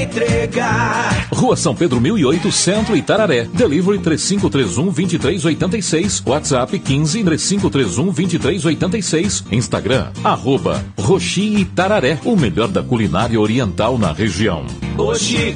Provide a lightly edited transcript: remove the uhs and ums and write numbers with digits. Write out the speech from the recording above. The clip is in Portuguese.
entregar. Rua São Pedro 1008, Centro, Itararé. Delivery 3531-2386. WhatsApp 15 3531-2386. Instagram, @Roxi Itararé. O melhor da culinária oriental na região. Oxi